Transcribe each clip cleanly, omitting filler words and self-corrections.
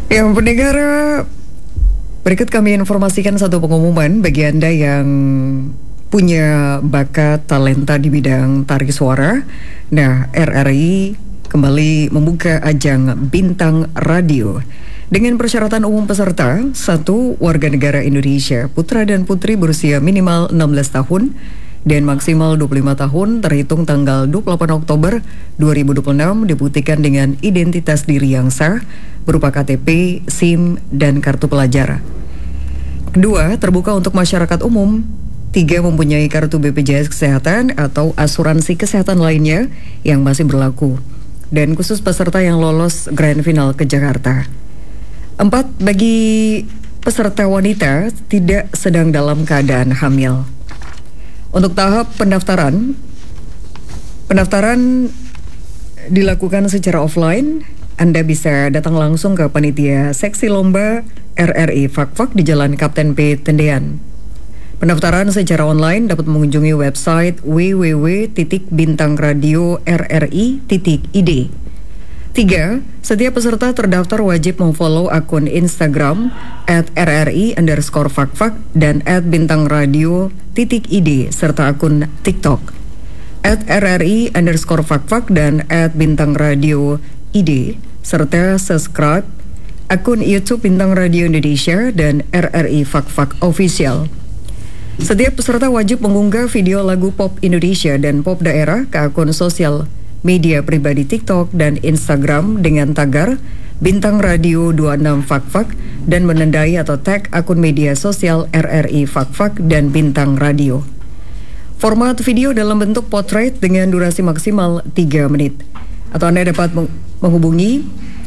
Ya, pendengar, berikut kami informasikan satu pengumuman bagi Anda yang punya bakat talenta di bidang tarik suara. Nah, RRI kembali membuka ajang Bintang Radio dengan persyaratan umum peserta: 1. Warga negara Indonesia, putra dan putri berusia minimal 16 tahun dan maksimal 25 tahun terhitung tanggal 28 Oktober 2026, dibuktikan dengan identitas diri yang sah berupa KTP, SIM, dan kartu pelajar. 2. Terbuka untuk masyarakat umum. 3. Mempunyai kartu BPJS Kesehatan atau asuransi kesehatan lainnya yang masih berlaku. Dan khusus peserta yang lolos Grand Final ke Jakarta. 4. Bagi peserta wanita tidak sedang dalam keadaan hamil. Untuk tahap pendaftaran dilakukan secara offline. Anda bisa datang langsung ke panitia seksi lomba RRI Fakfak di Jalan Kapten P. Tendean. Pendaftaran secara online dapat mengunjungi website www.bintangradio.rri.id. 3. Setiap peserta terdaftar wajib memfollow akun Instagram @rri_fakfak dan @bintangradio.id serta akun TikTok @rri_fakfak dan @bintangradio.id serta subscribe akun YouTube Bintang Radio Indonesia dan RRI Fakfak Official. Setiap peserta wajib mengunggah video lagu pop Indonesia dan pop daerah ke akun sosial media pribadi TikTok dan Instagram dengan tagar Bintang Radio 26 Fakfak dan menandai atau tag akun media sosial RRI Fakfak dan Bintang Radio. Format video dalam bentuk potret dengan durasi maksimal 3 menit. Atau Anda dapat menghubungi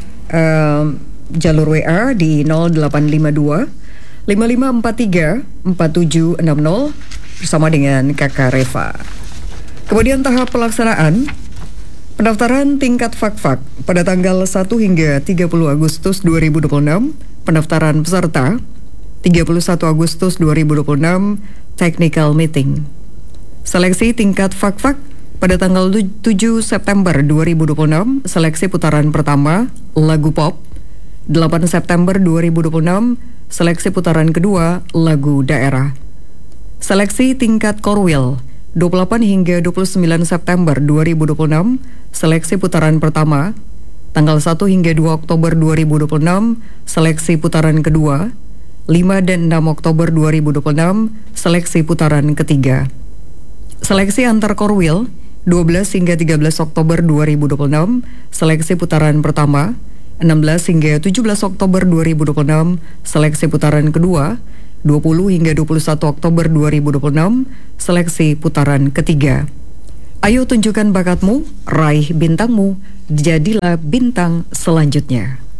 jalur WA di 0852 5543 4760 bersama dengan Kakak Reva. Kemudian tahap pelaksanaan pendaftaran tingkat Fakfak pada tanggal 1 hingga 30 Agustus 2026, pendaftaran peserta 31 Agustus 2026, technical meeting. Seleksi tingkat Fakfak pada tanggal 7 September 2026, seleksi putaran pertama lagu pop. 8 September 2026, seleksi putaran kedua lagu daerah. Seleksi tingkat Korwil 28 hingga 29 September 2026, seleksi putaran pertama. Tanggal 1 hingga 2 Oktober 2026, seleksi putaran kedua. 5 dan 6 Oktober 2026, seleksi putaran ketiga. Seleksi antar Korwil 12 hingga 13 Oktober 2026, seleksi putaran pertama. 16 hingga 17 Oktober 2026, seleksi putaran kedua. 20 hingga 21 Oktober 2026, seleksi putaran ketiga. Ayo tunjukkan bakatmu, raih bintangmu, jadilah bintang selanjutnya.